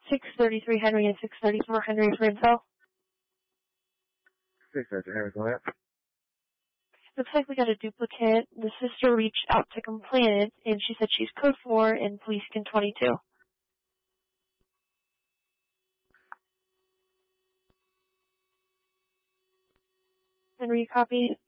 633 Henry and 634 Henry for info. 633 Henry, go ahead. Looks like we got a duplicate. The sister reached out to complain it, and she said she's code 4 in police skin 22. Henry, copy.